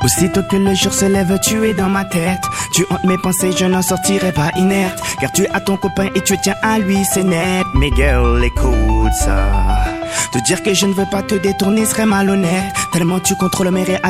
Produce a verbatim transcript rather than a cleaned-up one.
Aussitôt que le jour se lève, tu es dans ma tête. Tu hantes mes pensées, je n'en sortirai pas inerte. Car tu as ton copain et tu tiens à lui, c'est net. Mais girl, écoute ça. Te dire que je ne veux pas te détourner serait malhonnête. Tellement tu contrôles mes réactions.